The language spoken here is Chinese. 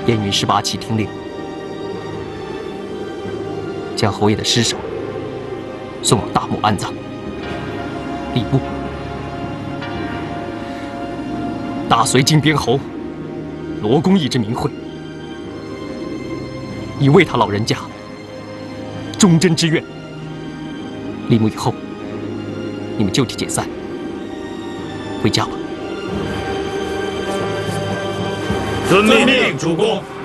燕云18旗听令，将侯爷的尸首送往大墓安葬。吏部大隋金边侯罗公义之名讳，以为他老人家忠贞之愿。立墓以后，你们就地解散，回家吧。 遵命，主公。